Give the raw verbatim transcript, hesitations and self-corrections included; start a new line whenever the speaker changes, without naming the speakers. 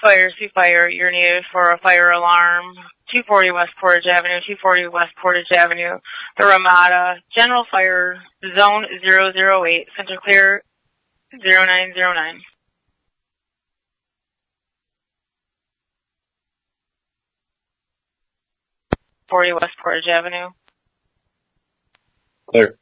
fire, Sioux Fire, you're needed for a fire alarm. two forty West Portage Avenue, two forty West Portage Avenue, the Ramada, general fire, zone zero zero eight, center clear zero nine zero nine. forty West Portage Avenue.
Clear.